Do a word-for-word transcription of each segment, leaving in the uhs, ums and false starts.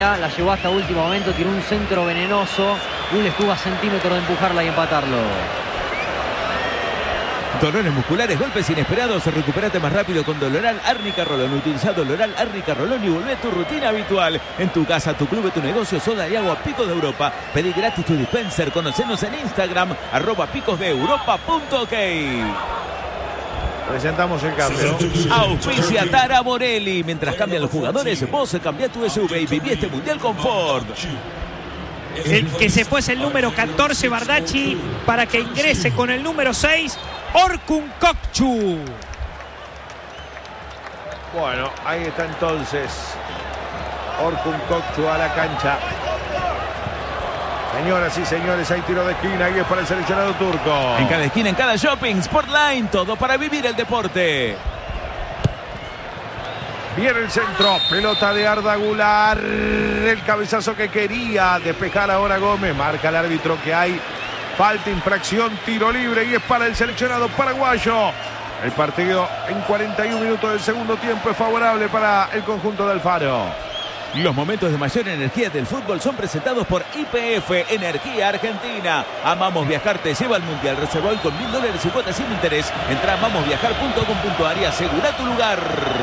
La llevó hasta último momento, tiró un centro venenoso. Bull estuvo a centímetros de empujarla y empatarlo. Dolores musculares, golpes inesperados. Recupérate más rápido con Doloral Árnica Rolón. Utiliza Doloral Árnica Rolón y volvé a tu rutina habitual. En tu casa, tu club, tu negocio, soda y agua Picos de Europa. Pedí gratis tu dispenser. Conocenos en Instagram, arroba picos de europa punto ok. Presentamos el cambio. Auspicia Tara Morelli. Mientras cambian los jugadores, vos cambiá tu S U V y viví este mundial con Ford. El que se fue es el número catorce, Bardacci, para que ingrese con el número seis, Orkun Kokcu. Bueno, ahí está entonces Orkun Kokcu a la cancha. Señoras y señores, hay tiro de esquina y es para el seleccionado turco. En cada esquina, en cada shopping, Sportline, todo para vivir el deporte. Viene el centro, pelota de Arda Güler, el cabezazo que quería despejar ahora Gómez. Marca el árbitro que hay falta, infracción, tiro libre y es para el seleccionado paraguayo. El partido en cuarenta y un minutos del segundo tiempo es favorable para el conjunto de Alfaro. Los momentos de mayor energía del fútbol son presentados por Y P F Energía Argentina. Amamos Viajar te lleva al Mundial. Reserva hoy con mil dólares y cuotas sin interés. Entra a amamos viajar punto com punto a r y asegura tu lugar.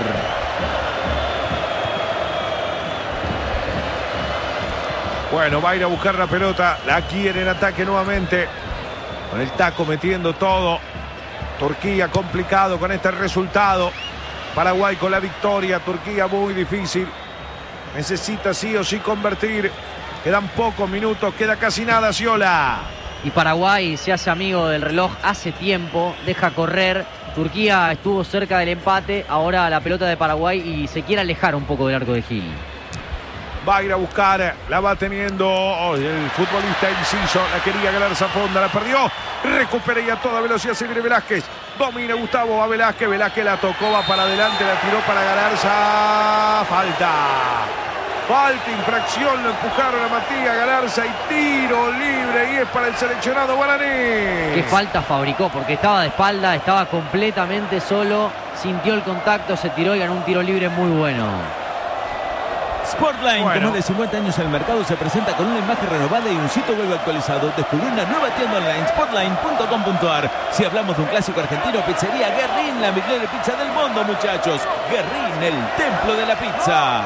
Bueno, va a ir a buscar la pelota. La quiere en ataque nuevamente. Con el taco metiendo todo. Turquía complicado con este resultado. Paraguay con la victoria. Turquía muy difícil. Necesita sí o sí convertir. Quedan pocos minutos, queda casi nada, Sciola. Y Paraguay se hace amigo del reloj hace tiempo, deja correr. Turquía estuvo cerca del empate, ahora la pelota de Paraguay y se quiere alejar un poco del arco de Gil. Va a ir a buscar, la va teniendo oh, el futbolista Enciso, la quería ganar Zafonda, la perdió. Recupera y a toda velocidad se viene Velázquez. Domina Gustavo, va Velázquez, Velázquez la tocó, va para adelante, la tiró para Galarza. Falta. Falta, infracción, lo empujaron a Matías Galarza y tiro libre y es para el seleccionado guaraní. Qué falta fabricó, porque estaba de espalda, estaba completamente solo, sintió el contacto, se tiró y ganó un tiro libre muy bueno. Sportline, bueno, con más de cincuenta años en el mercado, se presenta con una imagen renovada y un sitio web actualizado. Descubrí una nueva tienda online, sportline punto com punto a r. Si hablamos de un clásico argentino, pizzería Guerrín, la mejor pizza del mundo, muchachos. Guerrín, el templo de la pizza.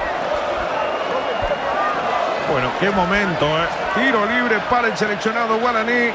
Bueno, qué momento, ¿eh? Tiro libre para el seleccionado guaraní.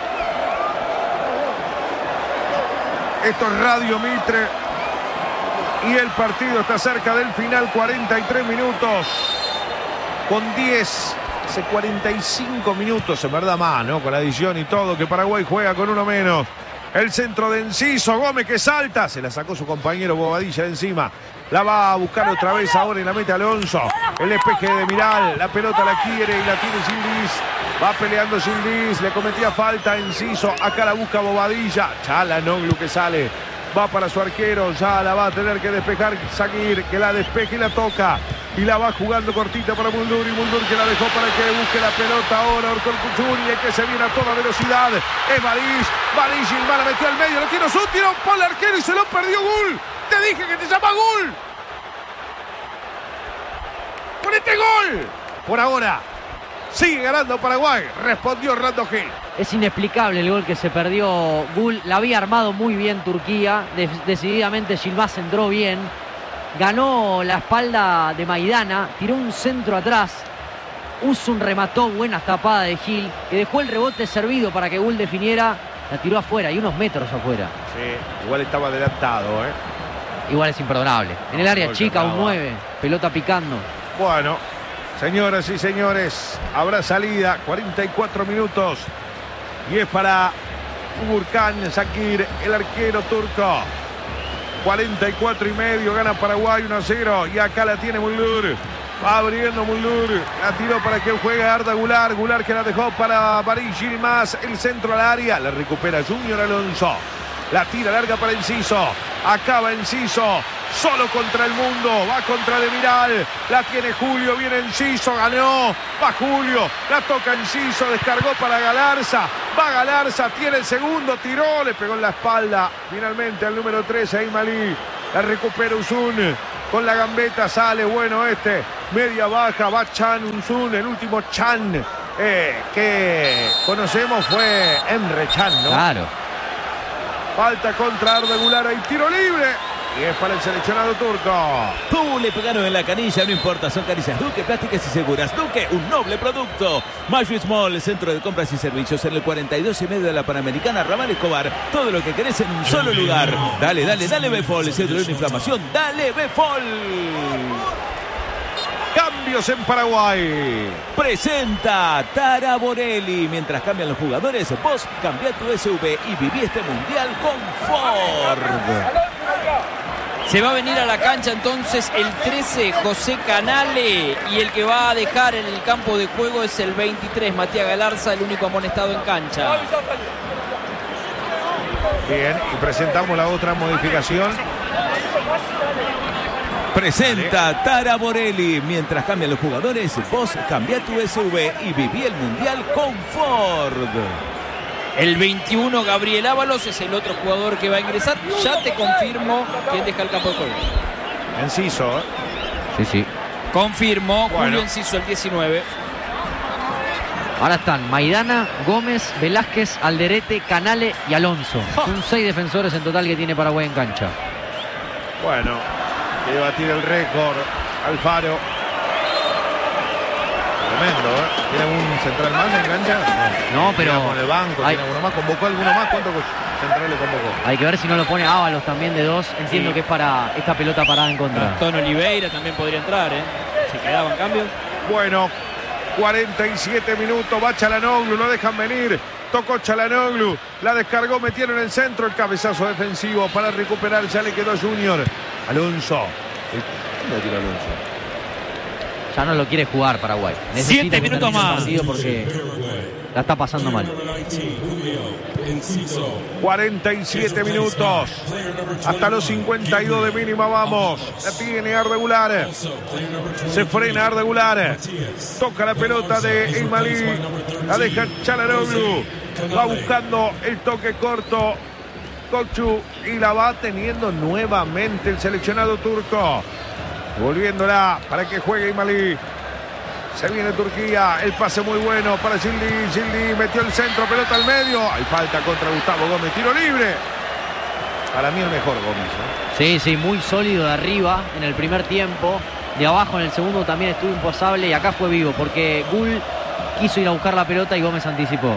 Esto es Radio Mitre. Y el partido está cerca del final, cuarenta y tres minutos. Con diez, hace cuarenta y cinco minutos, en verdad más, ¿no? Con la adición y todo, que Paraguay juega con uno menos. El centro de Enciso, Gómez que salta. Se la sacó su compañero Bobadilla de encima. La va a buscar otra vez ahora y la mete Alonso. El despeje de Miral, la pelota la quiere y la tiene Gildiz. Va peleando Gildiz, le cometía falta a Enciso. Acá la busca Bobadilla. Çalhanoğlu que sale. Va para su arquero, ya la va a tener que despejar Zaguir, que la despeje y la toca. Y la va jugando cortita para Muldur, y Muldur que la dejó para que busque la pelota ahora. Orkun Kokcu, que se viene a toda velocidad. Es Marish, Marish Gilmán la metió al medio, lo tiró su tiro por el arquero y se lo perdió Gul. Te dije que te llama Gul. ¡Ponete gol! Por ahora, sigue ganando Paraguay, respondió Hernando Gil. Es inexplicable el gol que se perdió Gul. La había armado muy bien Turquía. De- decididamente Yilmaz entró bien. Ganó la espalda de Maidana. Tiró un centro atrás. Uzun remató, buena tapada de Gil, que dejó el rebote servido para que Gul definiera. La tiró afuera y unos metros afuera. Sí, igual estaba adelantado, ¿eh? Igual es imperdonable. En el área Gol chica, que un acaba. nueve. Pelota picando. Bueno, señoras y señores, habrá salida, cuarenta y cuatro minutos. Y es para Gurkan Zakir, el arquero turco. cuarenta y cuatro y medio, gana Paraguay uno a cero. Y acá la tiene Muldur. Va abriendo Muldur. La tiró para que juegue Arda Güler. Güler que la dejó para Marish Yilmaz. El centro al área. La recupera Junior Alonso. La tira larga para Enciso. Acaba Enciso. Solo contra el mundo. Va contra Demiral. La tiene Julio. Viene Enciso. Ganó. Va Julio. La toca Enciso. Descargó para Galarza. Va Galarza. Tiene el segundo. Tiró. Le pegó en la espalda. Finalmente al número trece. Aymalí. La recupera Uzun. Con la gambeta sale. Bueno este. media baja, va Chan Un-sun, el último Chan eh, que conocemos fue Emre Can, ¿no? Claro. Falta contra Arda Güler, hay tiro libre. Y es para el seleccionado turco. ¡Pum! Le pegaron en la canilla, no importa, son canillas Duque, plásticas y seguras. Duque, un noble producto. Mayo Small, centro de compras y servicios en el cuarenta y dos y medio de la Panamericana, Ramal Escobar. Todo lo que querés en un solo lugar. Dale, dale, dale Befol. Si te duele una inflamación, dale Befol. Cambios en Paraguay. Presenta Tara Borelli. Mientras cambian los jugadores, vos cambiá tu S U V y viví este mundial con Ford. Se va a venir a la cancha entonces el trece, José Canale, y el que va a dejar en el campo de juego es el veintitrés, Matías Galarza, el único amonestado en cancha. Bien, y presentamos la otra modificación. Presenta Tara Borelli. Mientras cambian los jugadores, vos cambiá tu S U V y viví el mundial con Ford. El veintiuno, Gabriel Ábalos, es el otro jugador que va a ingresar. Ya te confirmo quién deja el campo de juego. Enciso, ¿eh? Sí, sí. Confirmo, Bueno. Julio Enciso, el diecinueve. Ahora están Maidana, Gómez, Velázquez, Alderete, Canale y Alonso. Son seis defensores en total que tiene Paraguay en cancha. Bueno, que batir el récord Alfaro. Tremendo, ¿eh? ¿Tiene un central más en cancha? No, pero Mira, con el banco, hay, tiene alguno más. ¿Convocó alguno más? ¿Cuántos centrales convocó? hay que ver si no lo pone Ábalos también de dos. Entiendo Sí. que es para esta pelota parada en contra. Antón Oliveira también podría entrar, ¿eh? Si quedaban cambios. Bueno, cuarenta y siete minutos, va Çalhanoğlu, no dejan venir. Tocó Çalhanoğlu, la descargó, metieron en el centro, el cabezazo defensivo para recuperar, ya le quedó Junior. Alonso. ¿Dónde tiró Alonso? Ya no lo quiere jugar Paraguay. Necesita Siete que minutos termine el más. partido porque la está pasando mal. cuarenta y siete minutos. Hasta los cincuenta y dos de mínima vamos. La tiene Arda Güler. Se frena Arda Güler. Toca la pelota de Ilmalí. La deja Çalhanoğlu. Va buscando el toque corto. Kokçu. Y la va teniendo nuevamente el seleccionado turco. Volviéndola para que juegue Ilmalí. Se viene Turquía, el pase muy bueno para Gildi. Gildi metió el centro, pelota al medio. Hay falta contra Gustavo Gómez, tiro libre. Para mí el mejor Gómez, ¿eh? Sí, sí, muy sólido de arriba en el primer tiempo. De abajo en el segundo también estuvo imposable y acá fue vivo porque Gul quiso ir a buscar la pelota y Gómez anticipó.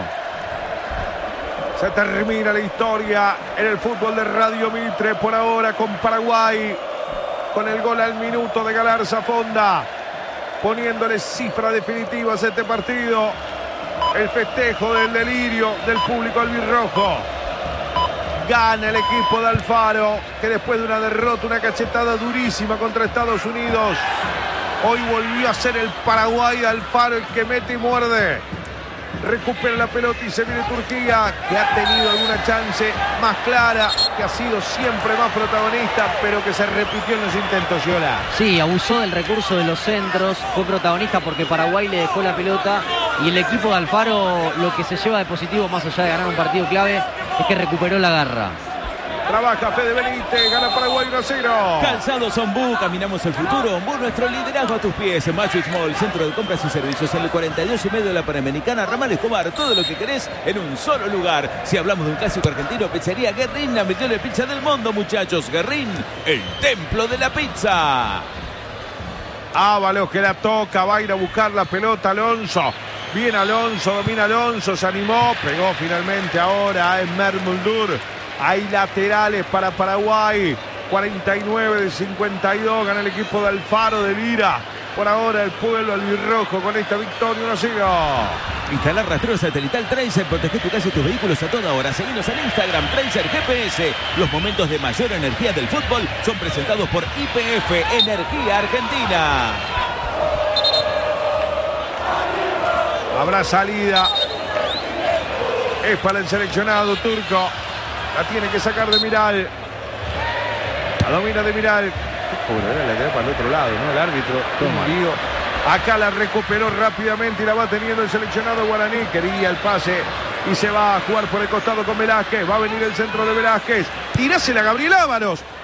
Se termina la historia en el fútbol de Radio Mitre por ahora con Paraguay. Con el gol al minuto de Galarza Fonda. Poniéndole cifras definitivas a este partido. El festejo del delirio del público albirrojo. Gana el equipo de Alfaro, que después de una derrota, una cachetada durísima contra Estados Unidos, hoy volvió a ser el Paraguay de Alfaro el que mete y muerde. Recupera la pelota y se viene Turquía, que ha tenido alguna chance más clara, que ha sido siempre más protagonista, pero que se repitió en los intentos, Yola. Sí, abusó del recurso de los centros, fue protagonista porque Paraguay le dejó la pelota y el equipo de Alfaro lo que se lleva de positivo, más allá de ganar un partido clave, es que recuperó la garra. Trabaja Fede Benítez, gana Paraguay uno a cero. Calzados Ombú, caminamos el futuro. Ombú, nuestro liderazgo a tus pies. Macho Small, centro de compras y servicios en el cuarenta y dos y medio de la Panamericana, Ramal Escobar. Todo lo que querés en un solo lugar. Si hablamos de un clásico argentino, pizzería Guerrín, la mejor pizza del mundo, muchachos. Guerrín, el templo de la pizza. Ábalos que la toca, va a ir a buscar la pelota Alonso. Bien Alonso, domina Alonso, se animó, pegó finalmente ahora en Mermuldur. Hay laterales para Paraguay. cuarenta y nueve de cincuenta y dos. Gana el equipo de Alfaro de Lira. Por ahora el pueblo albirrojo con esta victoria uno a cero. Instalar rastreo satelital Tracer. Protege tu casa y tus vehículos a toda hora. Seguinos en Instagram, Tracer G P S. Los momentos de mayor energía del fútbol son presentados por Y P F Energía Argentina. Habrá salida. Es para el seleccionado turco. La tiene que sacar de Miral. La domina de Miral. Qué pobre, la queda para el otro lado, ¿no? El árbitro. Un lío. Acá la recuperó rápidamente y la va teniendo el seleccionado guaraní. Quería el pase y se va a jugar por el costado con Velázquez. Va a venir el centro de Velázquez. Tirásela a Gabriel Ábalos.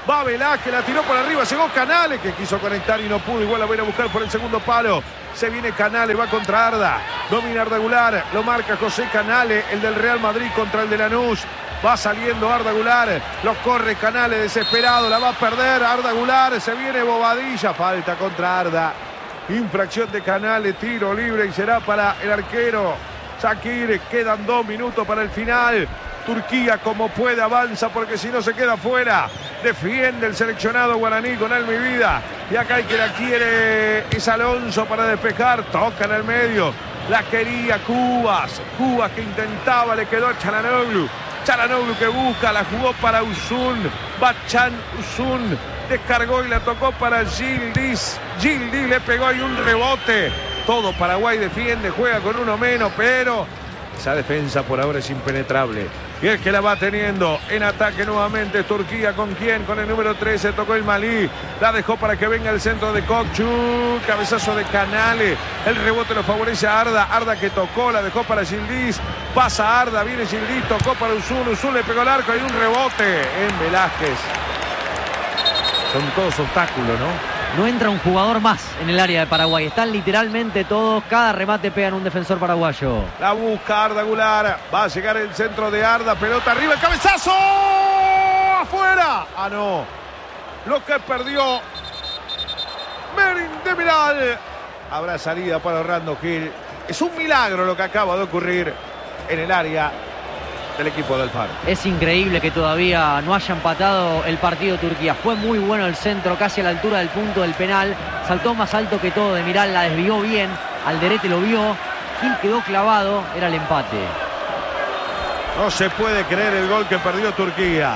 Va Velázquez, la tiró por arriba, llegó Canales, que quiso conectar y no pudo. Igual la va a ir a buscar por el segundo palo. Se viene Canales, va contra Arda. Domina Arda Güler, lo marca José Canales, el del Real Madrid contra el de Lanús. Va saliendo Arda Güler, lo corre Canales desesperado, la va a perder Arda Güler. Se viene Bobadilla, falta contra Arda. Infracción de Canales, tiro libre y será para el arquero Shaqiri. Quedan dos minutos para el final. Turquía como puede avanza porque si no se queda fuera. Defiende el seleccionado guaraní con Almi Vida. Y acá el que la quiere es Alonso para despejar. Toca en el medio. La quería Cubas. Cubas que intentaba, le quedó a Çalhanoğlu. Çalhanoğlu que busca, la jugó para Uzun. Bachan Uzun. Descargó y la tocó para Gildis. Gildis le pegó ahí un rebote. Todo Paraguay defiende, juega con uno menos, pero esa defensa por ahora es impenetrable. Y el que la va teniendo en ataque nuevamente es Turquía. ¿Con quién? Con el número trece. Tocó el Malí. La dejó para que venga el centro de Kokchu. Cabezazo de Canales. El rebote lo favorece a Arda. Arda que tocó. La dejó para Gildis. Pasa Arda. Viene Gildis. Tocó para Uzun. Uzun le pegó el arco. Hay un rebote en Velázquez. Son todos obstáculos, ¿no? No entra un jugador más en el área de Paraguay. Están literalmente todos. Cada remate pegan un defensor paraguayo. La busca Arda Güler. Va a llegar el centro de Arda. Pelota arriba. El cabezazo. Afuera. Ah, no. Lo que perdió Merin Demiral. Habrá salida para Orlando Gil. Es un milagro lo que acaba de ocurrir en el área del equipo del Faro. Es increíble que todavía no haya empatado el partido Turquía. Fue muy bueno el centro, casi a la altura del punto del penal. Saltó más alto que todo Demiral, la desvió bien. Alderete lo vio. Gil quedó clavado. Era el empate. No se puede creer el gol que perdió Turquía.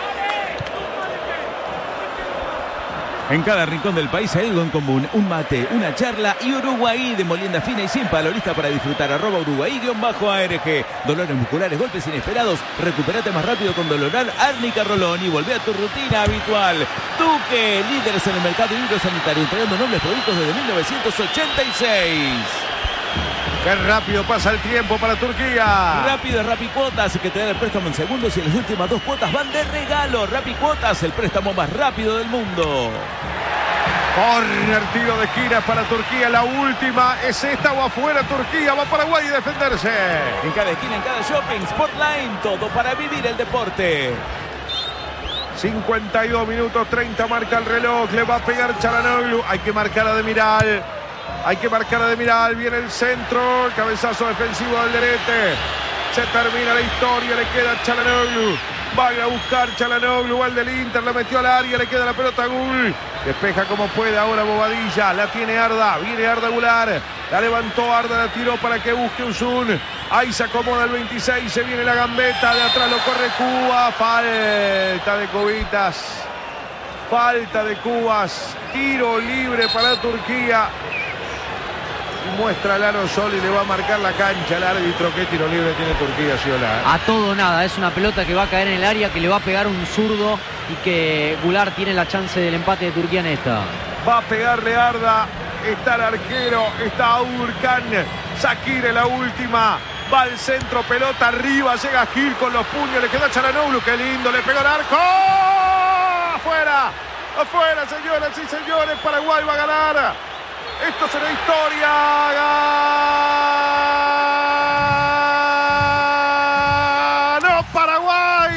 En cada rincón del país hay algo en común. Un mate, una charla y Uruguay de molienda fina y sin palo. Lista para disfrutar. Arroba Uruguay-A R G. Dolores musculares, golpes inesperados. Recuperate más rápido con Doloral Árnica Rolón y volvé a tu rutina habitual. Duque, líderes en el mercado hídrico sanitario, entregando nobles productos desde mil novecientos ochenta y seis. Qué rápido pasa el tiempo para Turquía. Rápido es Rapicuotas, que te da el préstamo en segundos y las últimas dos cuotas van de regalo. Rapicuotas, el préstamo más rápido del mundo. Corner, tiro de esquina para Turquía. La última es esta o afuera. Turquía va a Paraguay a defenderse. En cada esquina, en cada shopping, Sportline, todo para vivir el deporte. cincuenta y dos minutos treinta marca el reloj. Le va a pegar Çalhanoğlu. Hay que marcar a Demiral. Hay que marcar a Demiral. Viene el centro. El cabezazo defensivo del Alderete. Se termina la historia. Le queda Çalhanoğlu. Va a ir a buscar Çalhanoğlu. Va el del Inter. La metió al área. Le queda la pelota a Gul. Despeja como puede ahora Bobadilla. La tiene Arda. Viene Arda Güler. La levantó Arda. La tiró para que busque Uzun. Ahí se acomoda el veintiséis. Se viene la gambeta. De atrás lo corre Cuba. Falta de Cubitas. Falta de Cubas. Tiro libre para Turquía. Muestra Lano Sol y le va a marcar la cancha al árbitro. ¿Qué tiro libre tiene Turquía, Ciola? A todo nada, es una pelota que va a caer en el área, que le va a pegar un zurdo y que Goulart tiene la chance del empate de Turquía en esta. Va a pegarle Arda, está el arquero, está Urcan. Shaqiri la última, va al centro, pelota arriba, llega Gil con los puños, le queda Çalhanoğlu, qué lindo, le pegó el arco. ¡Afuera! ¡Afuera, señoras y señores! Paraguay va a ganar. Esto será historia. ¡Ganó Paraguay!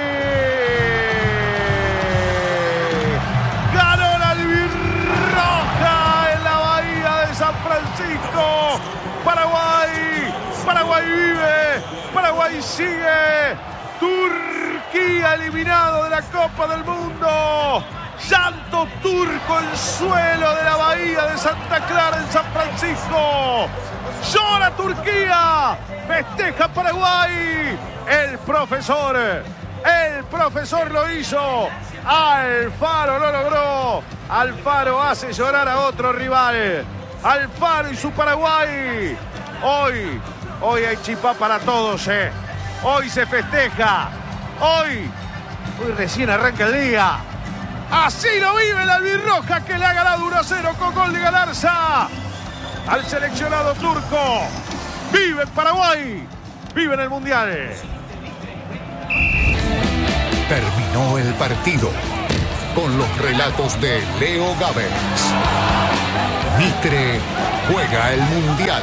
¡Ganó la albirroja en la bahía de San Francisco! ¡Paraguay! ¡Paraguay vive! ¡Paraguay sigue! ¡Turquía eliminado de la Copa del Mundo! Llanto turco en suelo de la bahía de Santa Clara en San Francisco. Llora Turquía, festeja Paraguay. El profesor, el profesor lo hizo. Alfaro lo logró. Alfaro hace llorar a otro rival. Alfaro y su Paraguay. Hoy, hoy hay chipá para todos, eh. Hoy se festeja. Hoy, hoy recién arranca el día. Así lo vive la albirroja, que le ha ganado uno a cero con gol de Galarza al seleccionado turco. Vive en Paraguay, vive en el Mundial. Terminó el partido. con los relatos de Leo Gávez. Mitre juega el Mundial.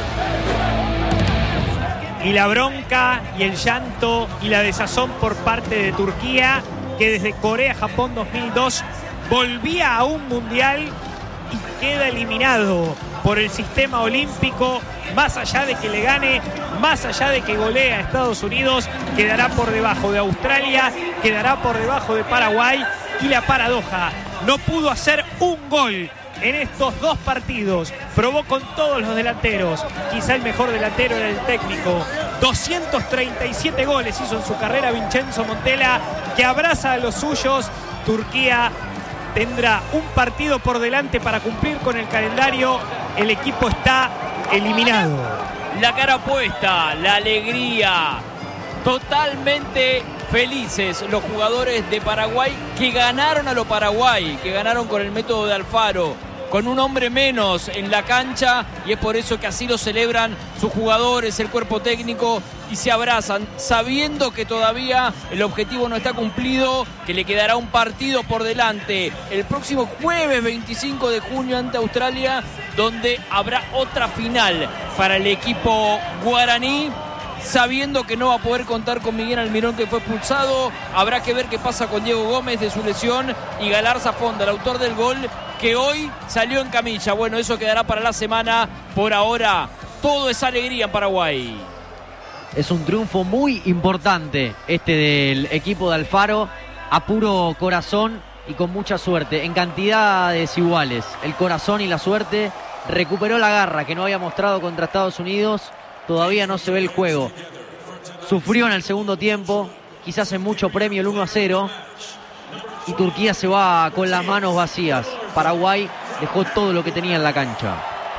Y la bronca y el llanto y la desazón por parte de Turquía, que desde Corea-Japón dos mil dos volvía a un Mundial y queda eliminado por el sistema olímpico. Más allá de que le gane, más allá de que golee a Estados Unidos, quedará por debajo de Australia, quedará por debajo de Paraguay. Y la paradoja, no pudo hacer un gol en estos dos partidos. Probó con todos los delanteros. Quizá el mejor delantero era el técnico. doscientos treinta y siete goles hizo en su carrera Vincenzo Montella, que abraza a los suyos. Turquía tendrá un partido por delante para cumplir con el calendario. El equipo está eliminado. La cara puesta, la alegría, totalmente felices los jugadores de Paraguay, que ganaron a los Paraguay, que ganaron con el método de Alfaro, con un hombre menos en la cancha, y es por eso que así lo celebran sus jugadores, el cuerpo técnico, y se abrazan sabiendo que todavía el objetivo no está cumplido, que le quedará un partido por delante el próximo jueves veinticinco de junio ante Australia, donde habrá otra final para el equipo guaraní, sabiendo que no va a poder contar con Miguel Almirón, que fue expulsado. Habrá que ver qué pasa con Diego Gómez de su lesión, y Galarza Fonda, el autor del gol, que hoy salió en camilla. Bueno, eso quedará para la semana. Por ahora, todo es alegría en Paraguay. Es un triunfo muy importante este del equipo de Alfaro, a puro corazón y con mucha suerte, en cantidades iguales. El corazón y la suerte. Recuperó la garra que no había mostrado contra Estados Unidos. Todavía no se ve el juego. Sufrió en el segundo tiempo, quizás en mucho premio el uno a cero. Y Turquía se va con las manos vacías. Paraguay dejó todo lo que tenía en la cancha.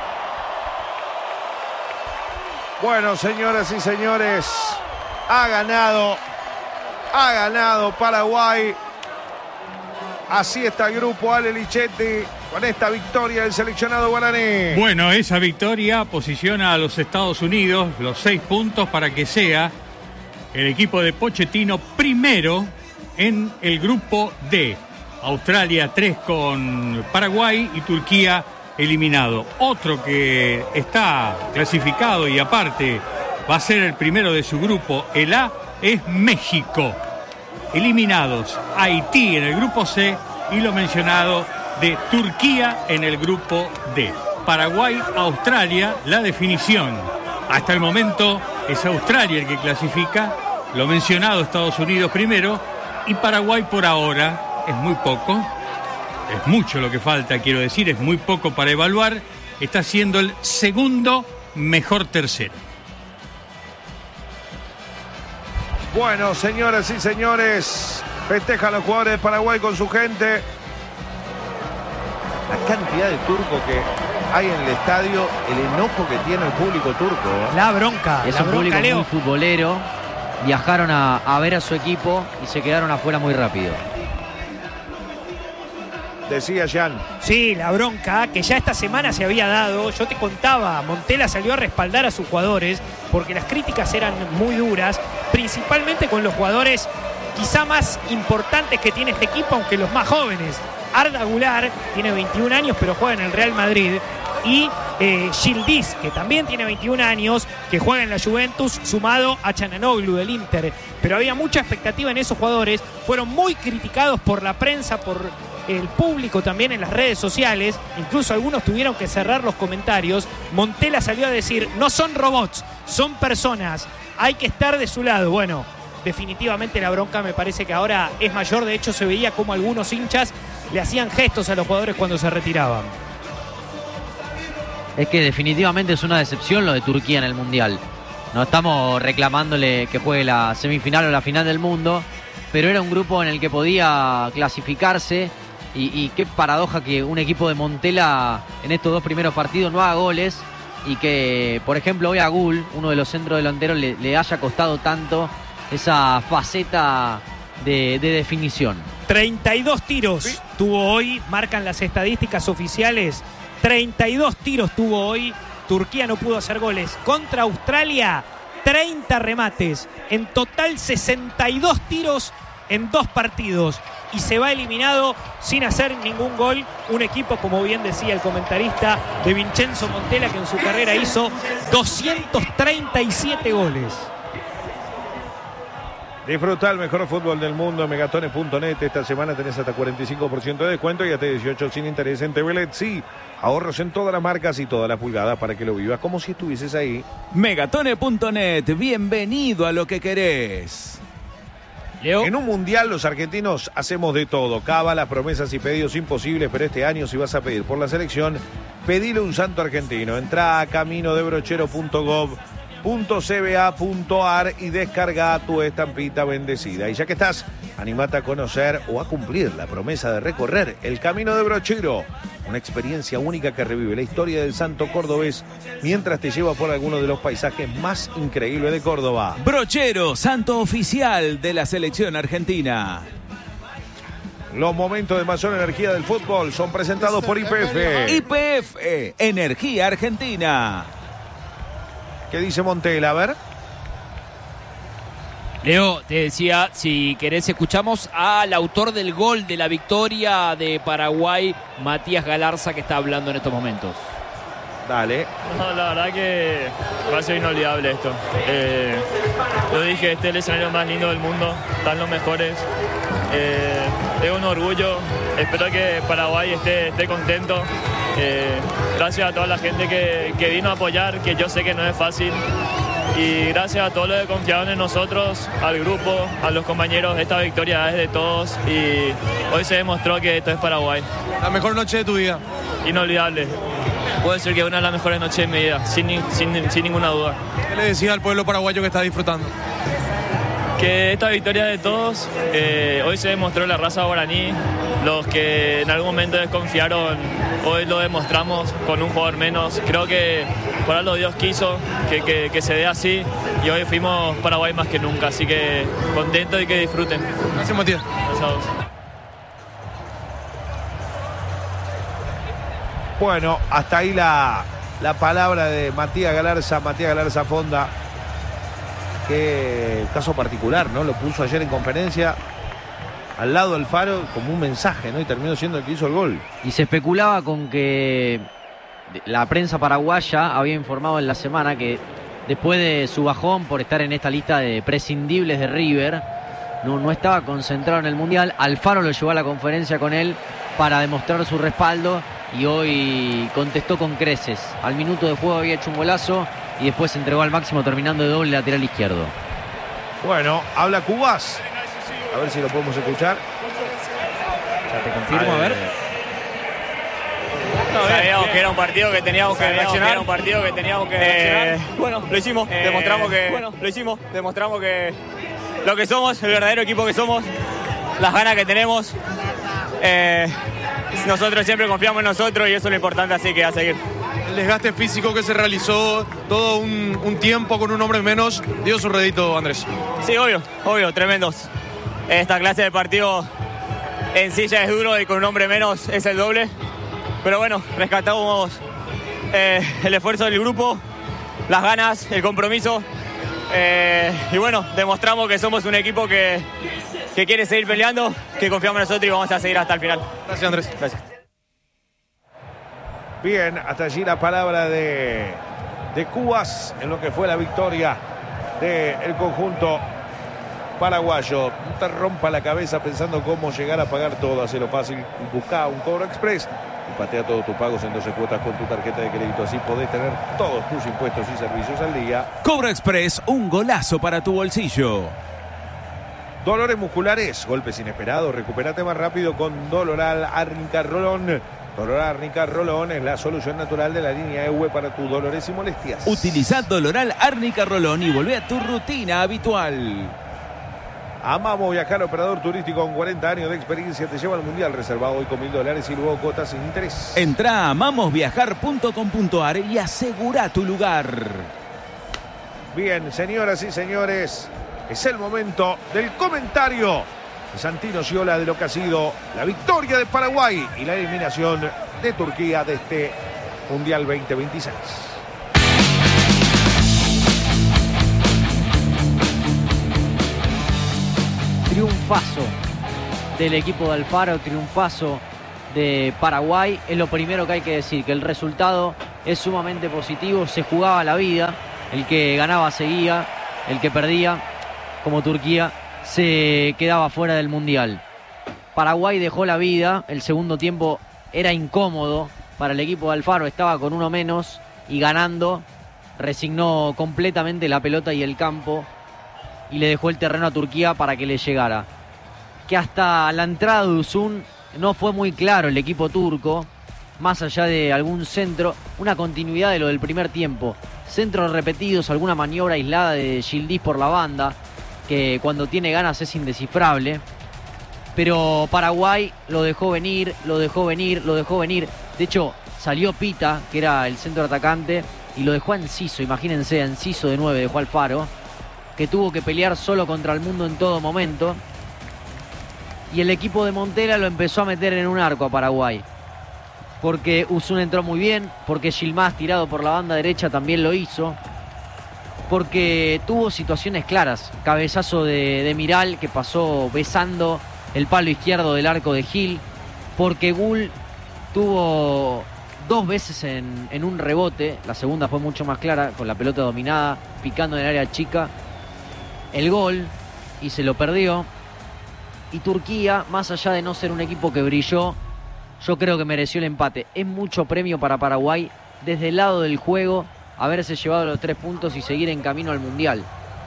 Bueno, señoras y señores, ha ganado, ha ganado Paraguay. Así está el grupo, Ale Lichetti, con esta victoria del seleccionado guaraní. Bueno, esa victoria posiciona a los Estados Unidos los seis puntos para que sea el equipo de Pochettino primero en el grupo D. Australia tres con Paraguay y Turquía eliminado. Otro que está clasificado y aparte va a ser el primero de su grupo, el A, es México. Eliminados Haití en el grupo C y lo mencionado de Turquía en el grupo D. Paraguay, Australia, la definición. Hasta el momento es Australia el que clasifica, lo mencionado Estados Unidos primero, y Paraguay por ahora es muy poco, es mucho lo que falta, quiero decir, es muy poco para evaluar, está siendo el segundo mejor tercero. Bueno, señoras y señores, festejan los jugadores de Paraguay con su gente. La cantidad de turcos que hay en el estadio, el enojo que tiene el público turco. La bronca, es la un bronca, público Leo. muy futbolero. Viajaron a, a ver a su equipo y se quedaron afuera muy rápido. Decía Jan. Sí, la bronca que ya esta semana se había dado. Yo te contaba, Montella salió a respaldar a sus jugadores porque las críticas eran muy duras, principalmente con los jugadores quizá más importantes que tiene este equipo, aunque los más jóvenes. Arda Güler tiene veintiún años, pero juega en el Real Madrid. Y eh, Yildiz, que también tiene veintiún años, que juega en la Juventus, sumado a Çalhanoğlu del Inter. Pero había mucha expectativa en esos jugadores. Fueron muy criticados por la prensa, por el público también en las redes sociales. Incluso algunos tuvieron que cerrar los comentarios. Montella salió a decir, no son robots, son personas. Hay que estar de su lado. Bueno, definitivamente la bronca me parece que ahora es mayor. De hecho, se veía como algunos hinchas le hacían gestos a los jugadores cuando se retiraban. Es que definitivamente es una decepción lo de Turquía en el Mundial. No estamos reclamándole que juegue la semifinal o la final del mundo, pero era un grupo en el que podía clasificarse. Y, y qué paradoja que un equipo de Montella en estos dos primeros partidos no haga goles y que, por ejemplo, hoy a Gul, uno de los centrodelanteros, le, le haya costado tanto esa faceta de, de definición. treinta y dos tiros sí. tuvo hoy, marcan las estadísticas oficiales. treinta y dos tiros tuvo hoy. Turquía no pudo hacer goles. Contra Australia, treinta remates. En total, sesenta y dos tiros en dos partidos y se va eliminado sin hacer ningún gol. Un equipo, como bien decía el comentarista, de Vincenzo Montella, que en su carrera hizo doscientos treinta y siete goles. Disfruta el mejor fútbol del mundo en megatones punto net. Esta semana tenés hasta cuarenta y cinco por ciento de descuento y hasta dieciocho sin interés en T V L E D. Sí, ahorros en todas las marcas y todas las pulgadas para que lo vivas como si estuvieses ahí. megatones punto net, bienvenido a lo que querés. Leo. En un mundial los argentinos hacemos de todo. Cábalas, promesas y pedidos imposibles, pero este año si vas a pedir por la selección, pedile un santo argentino. Entrá a camino de brochero punto gov punto c b a punto a r y descarga tu estampita bendecida. Y ya que estás, animate a conocer o a cumplir la promesa de recorrer el Camino de Brochero. Una experiencia única que revive la historia del santo cordobés mientras te lleva por alguno de los paisajes más increíbles de Córdoba. Brochero, santo oficial de la selección argentina. Los momentos de mayor energía del fútbol son presentados por Y P F. Y P F, Energía Argentina. ¿Qué dice Montella? A ver. Leo, te decía, si querés escuchamos al autor del gol de la victoria de Paraguay, Matías Galarza, que está hablando en estos momentos. Dale. No, la verdad que va a ser inolvidable esto. Eh, lo dije, este es el escenario más lindo del mundo, están los mejores. Eh, es un orgullo, espero que Paraguay esté, esté contento. Eh, gracias a toda la gente que, que vino a apoyar, que yo sé que no es fácil. Y gracias a todos los que confiaron en nosotros, al grupo, a los compañeros. Esta victoria es de todos y hoy se demostró que esto es Paraguay. La mejor noche de tu vida. Inolvidable. Puedo decir que es una de las mejores noches de mi vida, sin, sin, sin ninguna duda. ¿Qué le decía al pueblo paraguayo que está disfrutando? Que esta victoria es de todos. Eh, hoy se demostró la raza guaraní. Los que en algún momento desconfiaron, hoy lo demostramos con un jugador menos. Creo que por algo Dios quiso que, que, que se dé así y hoy fuimos Paraguay más que nunca. Así que contento y que disfruten. Gracias, Matías. Gracias a vos. Bueno, hasta ahí la, la palabra de Matías Galarza, Matías Galarza Fonda. Qué caso particular, ¿no? Lo puso ayer en conferencia al lado del Faro como un mensaje, ¿no? Y terminó siendo el que hizo el gol. Y se especulaba con que la prensa paraguaya había informado en la semana que después de su bajón por estar en esta lista de prescindibles de River, no, no estaba concentrado en el Mundial. Alfaro lo llevó a la conferencia con él para demostrar su respaldo y hoy contestó con creces. Al minuto de juego había hecho un golazo y después se entregó al máximo terminando de doble lateral izquierdo. Bueno, habla Cubas. A ver si lo podemos escuchar. Ya te confirmo, a ver. No, sabíamos que era un partido que teníamos que reaccionar. Era un partido que teníamos que reaccionar. Eh, bueno, lo hicimos, eh, demostramos que bueno, lo hicimos, demostramos que lo que somos, el verdadero equipo que somos, las ganas que tenemos. Eh, nosotros siempre confiamos en nosotros y eso es lo importante, así que a seguir. El desgaste físico que se realizó, todo un, un tiempo con un hombre menos, dio su rédito, Andrés. Sí, obvio, obvio, tremendos. Esta clase de partido en sí ya es duro y con un hombre menos es el doble. Pero bueno, rescatamos eh, el esfuerzo del grupo, las ganas, el compromiso. Eh, y bueno, demostramos que somos un equipo que, que quiere seguir peleando, que confiamos en nosotros y vamos a seguir hasta el final. Gracias, Andrés. Gracias. Bien, hasta allí la palabra de, de Cubas en lo que fue la victoria del conjunto paraguayo. No te rompa la cabeza pensando cómo llegar a pagar todo. Hacelo fácil, busca un Cobro Express y patea todos tus pagos en doce cuotas con tu tarjeta de crédito. Así podés tener todos tus impuestos y servicios al día. Cobro Express, un golazo para tu bolsillo. Dolores musculares, golpes inesperados. Recupérate más rápido con Doloral Árnica Rolón. Doloral Árnica Rolón es la solución natural de la línea E U E para tus dolores y molestias. Utilizá Doloral Árnica Rolón y volvé a tu rutina habitual. Amamos Viajar, operador turístico con cuarenta años de experiencia, te lleva al Mundial, reservado hoy con mil dólares y luego cuotas sin interés. Entrá a amamos viajar punto com punto a r y asegura tu lugar. Bien, señoras y señores, es el momento del comentario de Santino Sciola de lo que ha sido la victoria de Paraguay y la eliminación de Turquía de este Mundial veinte veintiséis. Triunfo triunfazo del equipo de Alfaro, triunfazo de Paraguay. Es lo primero que hay que decir, que el resultado es sumamente positivo. Se jugaba la vida, el que ganaba seguía, el que perdía, como Turquía, se quedaba fuera del Mundial. Paraguay dejó la vida, el segundo tiempo era incómodo para el equipo de Alfaro, estaba con uno menos y ganando, resignó completamente la pelota y el campo y le dejó el terreno a Turquía para que le llegara. Que hasta la entrada de Uzun no fue muy claro el equipo turco, más allá de algún centro, una continuidad de lo del primer tiempo. Centros repetidos, alguna maniobra aislada de Yildiz por la banda, que cuando tiene ganas es indescifrable. Pero Paraguay lo dejó venir, lo dejó venir, lo dejó venir. De hecho, salió Pita, que era el centro atacante, y lo dejó a Enciso. Imagínense, a Enciso de nueve dejó Alfaro, que tuvo que pelear solo contra el mundo en todo momento. Y el equipo de Montela lo empezó a meter en un arco a Paraguay. Porque Uzun entró muy bien, porque Yilmaz, tirado por la banda derecha, también lo hizo. Porque tuvo situaciones claras. Cabezazo de, de Miral, que pasó besando el palo izquierdo del arco de Gil. Porque Gul tuvo dos veces en, en un rebote. La segunda fue mucho más clara, con la pelota dominada, picando en el área chica. El gol, y se lo perdió. Y Turquía, más allá de no ser un equipo que brilló, yo creo que mereció el empate. Es mucho premio para Paraguay desde el lado del juego haberse llevado los tres puntos y seguir en camino al Mundial.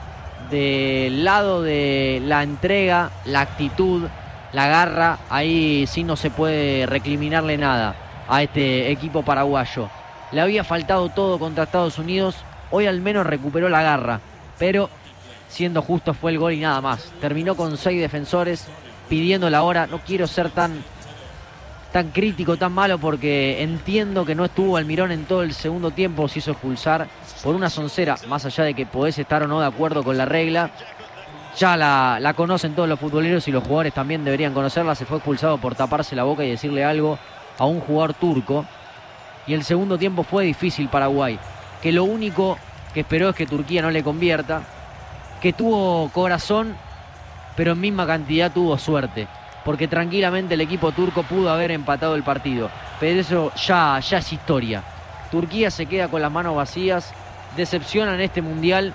Del lado de la entrega, la actitud, la garra, ahí sí no se puede recriminarle nada a este equipo paraguayo. Le había faltado todo contra Estados Unidos, hoy al menos recuperó la garra, pero siendo justo fue el gol y nada más. Terminó con seis defensores pidiendo la hora. No quiero ser tan, tan crítico, tan malo, porque entiendo que no estuvo Almirón en todo el segundo tiempo. Se hizo expulsar por una soncera, más allá de que podés estar o no de acuerdo con la regla. Ya la, la conocen todos los futboleros y los jugadores también deberían conocerla. Se fue expulsado por taparse la boca y decirle algo a un jugador turco. Y el segundo tiempo fue difícil Paraguay, que lo único que esperó es que Turquía no le convierta, que tuvo corazón, pero en misma cantidad tuvo suerte, porque tranquilamente el equipo turco pudo haber empatado el partido, pero eso ya, ya es historia. Turquía se queda con las manos vacías, decepciona en este Mundial.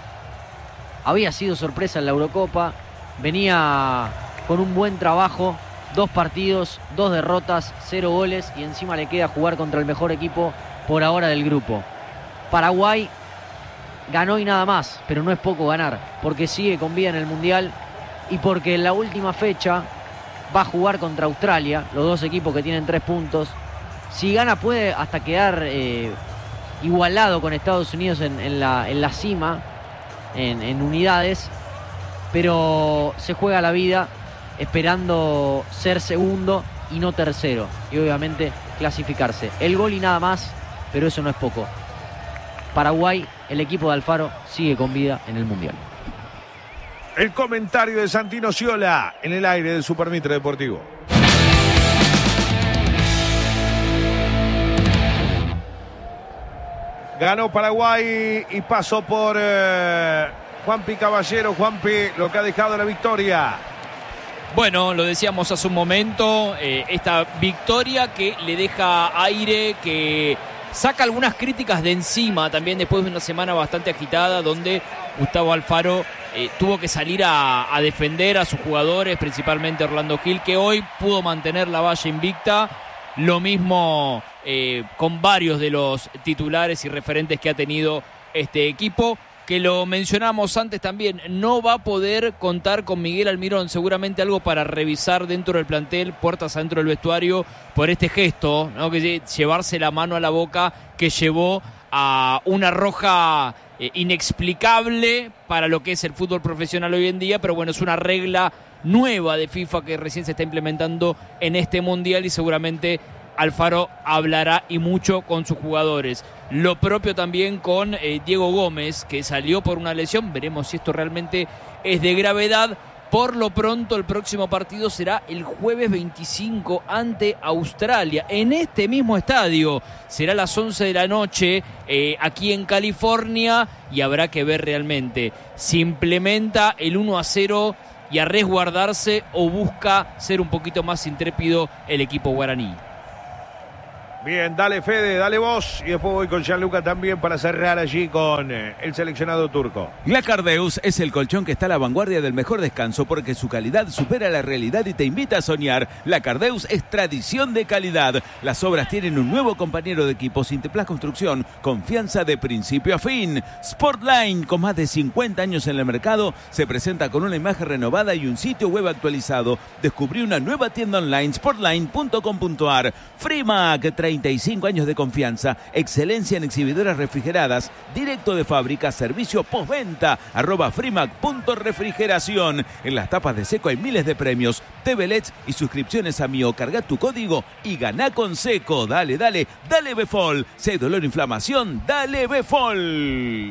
Había sido sorpresa en la Eurocopa, venía con un buen trabajo, dos partidos, dos derrotas, cero goles, y encima le queda jugar contra el mejor equipo por ahora del grupo. Paraguay ganó y nada más, pero no es poco ganar, porque sigue con vida en el Mundial y porque en la última fecha va a jugar contra Australia, los dos equipos que tienen tres puntos. Si gana puede hasta quedar eh, igualado con Estados Unidos en, en, la, en la cima, en, en unidades, pero se juega la vida esperando ser segundo y no tercero, y obviamente clasificarse. El gol y nada más, pero eso no es poco. Paraguay, el equipo de Alfaro, sigue con vida en el Mundial. El comentario de Santino Sciola en el aire del Super Mitre Deportivo. Ganó Paraguay y pasó por eh, Juanpi Caballero. Juanpi, lo que ha dejado la victoria. Bueno, lo decíamos hace un momento, eh, esta victoria que le deja aire, que saca algunas críticas de encima también después de una semana bastante agitada donde Gustavo Alfaro eh, tuvo que salir a, a defender a sus jugadores, principalmente Orlando Gil, que hoy pudo mantener la valla invicta. Lo mismo eh, con varios de los titulares y referentes que ha tenido este equipo, que lo mencionamos antes también, no va a poder contar con Miguel Almirón, seguramente algo para revisar dentro del plantel, puertas adentro del vestuario, por este gesto, ¿no? Que llevarse la mano a la boca que llevó a una roja eh, inexplicable para lo que es el fútbol profesional hoy en día, pero bueno, es una regla nueva de FIFA que recién se está implementando en este Mundial y seguramente Alfaro hablará y mucho con sus jugadores. Lo propio también con eh, Diego Gómez, que salió por una lesión. Veremos si esto realmente es de gravedad. Por lo pronto, el próximo partido será el jueves veinticinco ante Australia, en este mismo estadio. Será a las once de la noche eh, aquí en California y habrá que ver realmente si implementa el uno a cero y a resguardarse, o busca ser un poquito más intrépido el equipo guaraní? Bien, dale Fede, dale vos. Y después voy con Gianluca también para cerrar allí con eh, el seleccionado turco. La Cardeus es el colchón que está a la vanguardia del mejor descanso porque su calidad supera la realidad y te invita a soñar. La Cardeus es tradición de calidad. Las obras tienen un nuevo compañero de equipo, Sinteplas Construcción, confianza de principio a fin. Sportline, con más de cincuenta años en el mercado, se presenta con una imagen renovada y un sitio web actualizado. Descubrí una nueva tienda online, sportline punto com punto ar. Frimac, treinta y cinco años de confianza, excelencia en exhibidoras refrigeradas, directo de fábrica, servicio postventa, arroba frimac punto refrigeración. En las tapas de Seco hay miles de premios, T V L E Ds y suscripciones a Mio. Carga tu código y ganá con Seco. Dale, dale, dale Befol. Si hay dolor o inflamación, dale Befol.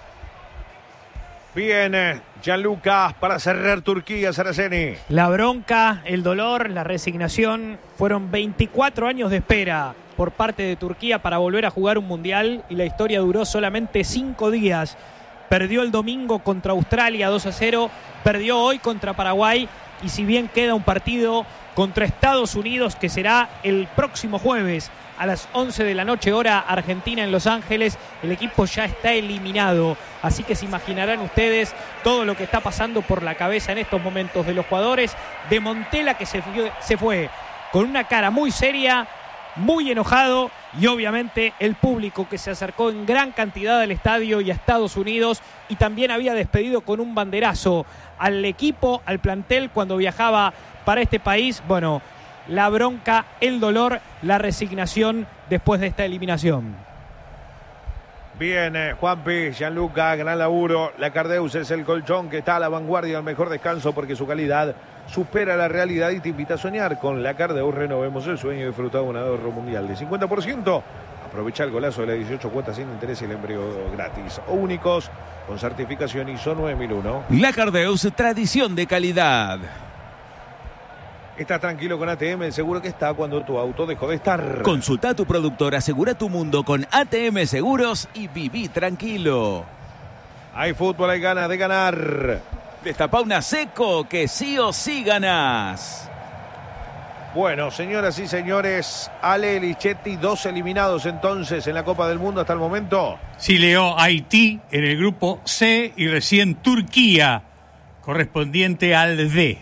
Bien, Gianluca, para cerrar Turquía, Saraceni. La bronca, el dolor, la resignación. Fueron veinticuatro años de espera por parte de Turquía para volver a jugar un mundial y la historia duró solamente cinco días. Perdió el domingo contra Australia dos a cero, perdió hoy contra Paraguay y si bien queda un partido contra Estados Unidos que será el próximo jueves a las once de la noche, hora argentina en Los Ángeles, el equipo ya está eliminado. Así que se imaginarán ustedes todo lo que está pasando por la cabeza en estos momentos de los jugadores. De Montela, que se fue, se fue con una cara muy seria, muy enojado, y obviamente el público que se acercó en gran cantidad al estadio y a Estados Unidos, y también había despedido con un banderazo al equipo, al plantel cuando viajaba para este país. Bueno, la bronca, el dolor, la resignación después de esta eliminación. Bien, eh, Juanpi, Gianluca, gran laburo. La Cardeus es el colchón que está a la vanguardia del mejor descanso porque su calidad supera la realidad y te invita a soñar. Con la Cardeus renovemos el sueño y disfrutar de un ahorro mundial de cincuenta por ciento. Aprovecha el golazo de las dieciocho cuotas sin interés y el embrión gratis. O únicos con certificación I S O nueve mil uno. La Cardeus, tradición de calidad. Estás tranquilo con A T M, seguro que está cuando tu auto dejó de estar. Consulta a tu productor, asegura tu mundo con A T M Seguros y viví tranquilo. Hay fútbol, hay ganas de ganar. Destapá una Seco que sí o sí ganás. Bueno, señoras y señores, Ale Lichetti, dos eliminados entonces en la Copa del Mundo hasta el momento. Sí, Leo, Haití en el grupo C y recién Turquía, correspondiente al D.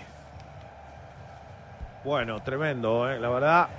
Bueno, tremendo, ¿eh? La verdad,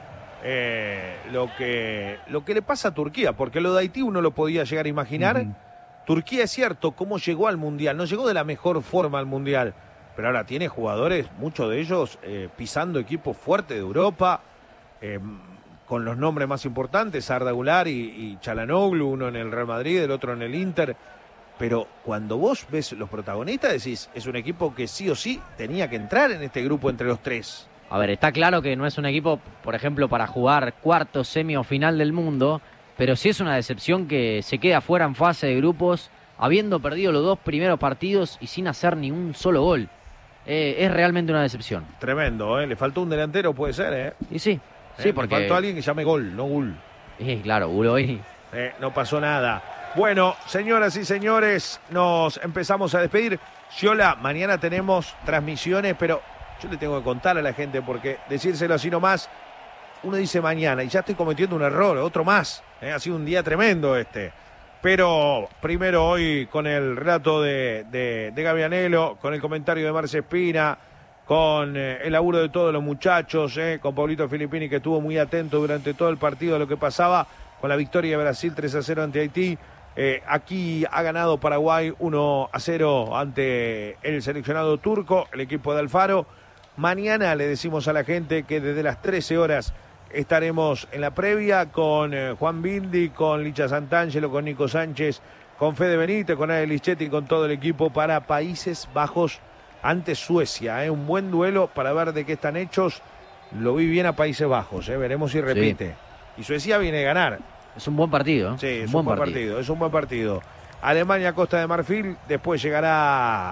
eh, lo, que, lo que le pasa a Turquía, porque lo de Haití uno lo podía llegar a imaginar. Uh-huh. Turquía es cierto, cómo llegó al Mundial, no llegó de la mejor forma al Mundial, pero ahora tiene jugadores, muchos de ellos eh, pisando equipos fuertes de Europa, eh, con los nombres más importantes, Arda Güler y, y Çalhanoğlu, uno en el Real Madrid, el otro en el Inter. Pero cuando vos ves los protagonistas decís, es un equipo que sí o sí tenía que entrar en este grupo entre los tres. A ver, está claro que no es un equipo, por ejemplo, para jugar cuarto, semi o final del mundo, pero sí es una decepción que se queda fuera en fase de grupos, habiendo perdido los dos primeros partidos y sin hacer ni un solo gol. Eh, es realmente una decepción. Tremendo, ¿eh? Le faltó un delantero, puede ser, ¿eh? Y sí, sí, eh, porque... Le faltó alguien que llame gol, no gol. Sí, claro, gol hoy. Eh, no pasó nada. Bueno, señoras y señores, nos empezamos a despedir. Xiola, mañana tenemos transmisiones, pero... yo le tengo que contar a la gente porque decírselo así nomás, uno dice mañana y ya estoy cometiendo un error, otro más. ¿eh? Ha sido un día tremendo este. Pero primero hoy con el relato de, de, de Gavianelo, con el comentario de Marce Espina, con eh, el laburo de todos los muchachos, eh, con Pablito Filippini que estuvo muy atento durante todo el partido a lo que pasaba, con la victoria de Brasil tres a cero ante Haití. Eh, aquí ha ganado Paraguay uno a cero ante el seleccionado turco, el equipo de Alfaro. Mañana le decimos a la gente que desde las trece horas estaremos en la previa con eh, Juan Bildi, con Licha Santangelo, con Nico Sánchez, con Fede Benítez, con Ale Lichetti y con todo el equipo para Países Bajos ante Suecia. Eh, un buen duelo para ver de qué están hechos. Lo vi bien a Países Bajos, eh, veremos si repite. Sí. Y Suecia viene a ganar. Es un buen partido. Sí, es un un buen buen partido. partido, es un buen partido. Alemania, Costa de Marfil, después llegará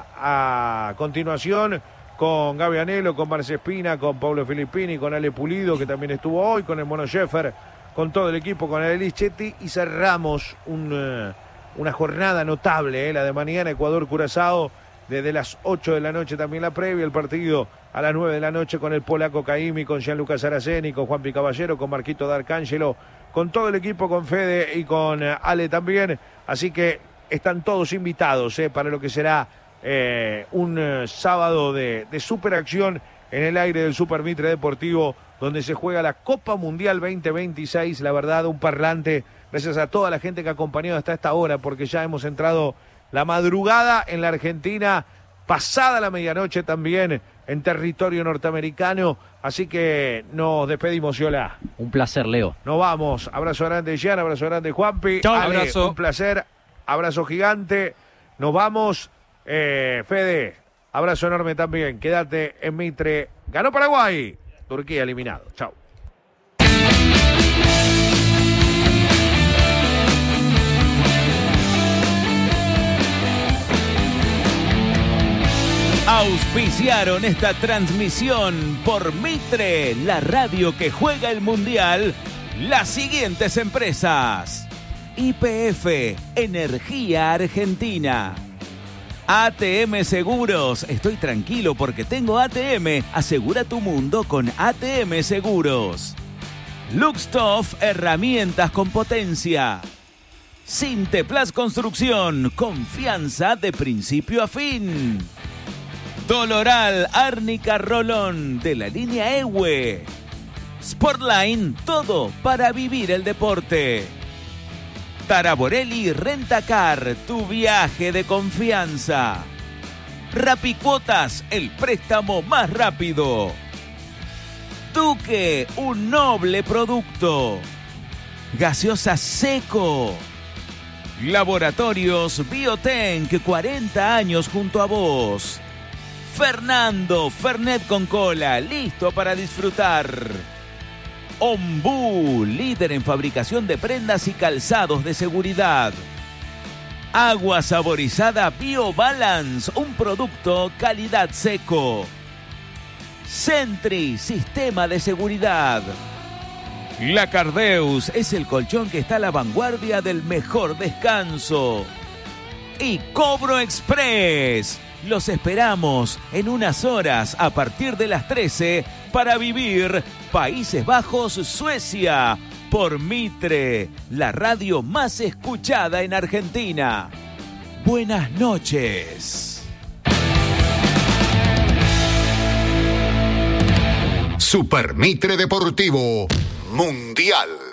a continuación con Gavianelo, con Marce Espina, con Pablo Filippini, con Ale Pulido, que también estuvo hoy, con el Mono Schäfer, con todo el equipo, con Ale Lichetti, y cerramos un, uh, una jornada notable, eh, la de mañana, Ecuador-Curazao, Desde las ocho de la noche también la previa, el partido a las nueve de la noche con el polaco Caimi, con Gianluca Saraceni, con Juanpi Caballero, con Marquito D'Arcangelo, con todo el equipo, con Fede y con Ale también. Así que están todos invitados eh, para lo que será eh, un eh, sábado de, de superacción en el aire del Super Mitre Deportivo, donde se juega la Copa Mundial veinte veintiséis. La verdad, un parlante, gracias a toda la gente que ha acompañado hasta esta hora, porque ya hemos entrado la madrugada en la Argentina, pasada la medianoche también en territorio norteamericano. Así que nos despedimos, Yola. Un placer, Leo. Nos vamos. Abrazo grande, Gian, abrazo grande, Juanpi. Chau, Ale, abrazo. Un placer, abrazo gigante. Nos vamos. Eh, Fede, abrazo enorme también. Quédate en Mitre. Ganó Paraguay. Turquía eliminado. Chau. Auspiciaron esta transmisión por Mitre, la radio que juega el Mundial, las siguientes empresas: Y P F, Energía Argentina. A T M Seguros, estoy tranquilo porque tengo A T M, asegura tu mundo con A T M Seguros. Luxtoff, herramientas con potencia. Sinteplas Construcción, confianza de principio a fin. Doloral, Árnica Rolón, de la línea E W E. Sportline, todo para vivir el deporte. Taraborelli Rentacar, tu viaje de confianza. Rapicuotas, el préstamo más rápido. Duque, un noble producto. Gaseosa Seco. Laboratorios Biotenc, cuarenta años junto a vos. Fernando, Fernet con cola, listo para disfrutar. Ombú, líder en fabricación de prendas y calzados de seguridad. Agua saborizada BioBalance, un producto calidad seco. Sentry, sistema de seguridad. La Cardeus es el colchón que está a la vanguardia del mejor descanso. Y Cobro Express. Los esperamos en unas horas a partir de las trece para vivir Países Bajos, Suecia, por Mitre, la radio más escuchada en Argentina. Buenas noches. Super Mitre Deportivo Mundial.